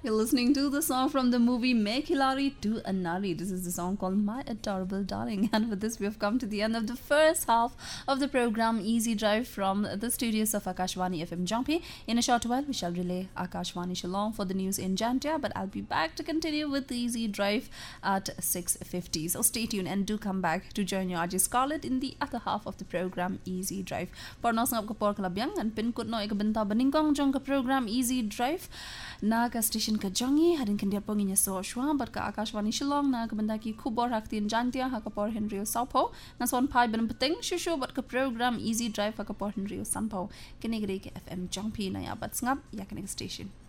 You're listening to the song from the movie Mekhilari to Anari. This is the song called My Adorable Darling. And with this, we have come to the end of the first half of the program Easy Drive from the studios of Akashvani FM Jampi. In a short while, we shall relay Akashvani Shillong for the news in Jantia, but I'll be back to continue with the Easy Drive at 6:50. So stay tuned and do come back to join your RJ Scarlett in the other half of the program Easy Drive. Porno sangap ka por kalabyang and pin kut no ikabenta baningkong jong ka program Easy Drive na ka station ka jongi hadin kandia ponginya so shwa but ka Akashvani Shillong na kabenda ki khubor haktin Jantia ha ka por Henry Saupo na son pai ben peting shushu but ka program Easy Drive ha ka por Henry Sampo kinigre ke FM Jampi na ya bat ngap ya kinig station.